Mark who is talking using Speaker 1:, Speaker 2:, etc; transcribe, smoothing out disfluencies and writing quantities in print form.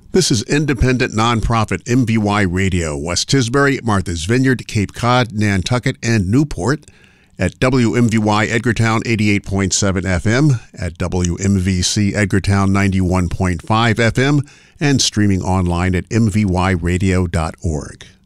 Speaker 1: This is independent nonprofit MVY Radio, West Tisbury, Martha's Vineyard, Cape Cod, Nantucket, and Newport, at WMVY Edgartown 88.7 FM, at WMVC Edgartown 91.5 FM, and streaming online at mvyradio.org.